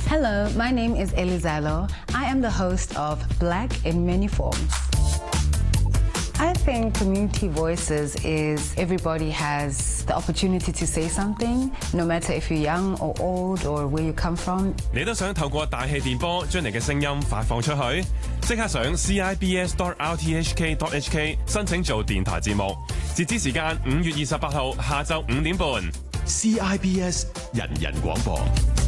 Hello, my name is Elizalo. I am the host of Black in Many Forms. I think community voices is everybody has the opportunity to say something, no matter if you're young or old or where you come from. 你都想透過大氣電波將你嘅聲音發放出去？即刻上 CIBS.RTHK.HK 申請做電台節目，截止時間5月28號下晝5點半。 CIBS 人人廣播。